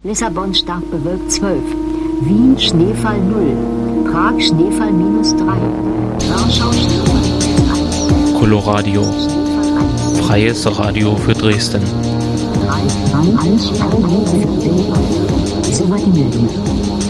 Lissabon stark bewölkt 12. Wien Schneefall 0. Prag Schneefall -3. Warschau Schneefall -1. Coloradio. Freies Radio für Dresden. Soweit die Meldung.